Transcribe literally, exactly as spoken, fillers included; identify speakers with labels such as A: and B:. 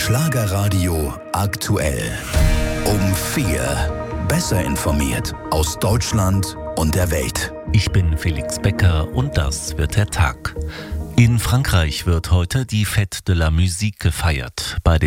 A: Schlagerradio aktuell. Um vier. Besser informiert aus Deutschland und der Welt.
B: Ich bin Felix Becker und das wird der Tag. In Frankreich wird heute die Fête de la Musique gefeiert. Bei dem